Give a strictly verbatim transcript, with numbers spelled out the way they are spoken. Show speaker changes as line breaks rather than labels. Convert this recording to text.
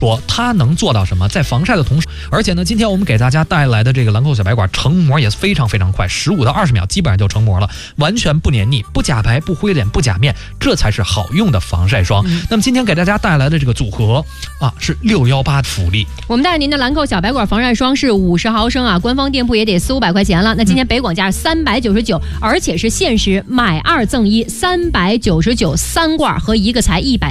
说它能做到什么？在防晒的同时，而且呢，今天我们给大家带来的这个兰蔻小白管成膜也非常非常快，十五到二十秒基本上就成膜了，完全不黏腻，不假白，不灰脸，不假面，这才是好用的防晒霜。嗯、那么今天给大家带来的这个组合啊，是六一八福利。
我们带您的兰蔻小白管防晒霜是五十毫升啊，官方店铺也得四五百块钱了。那今天北广价是三百九十九，而且是限时买二赠一，三百九十九三罐和一个才一百。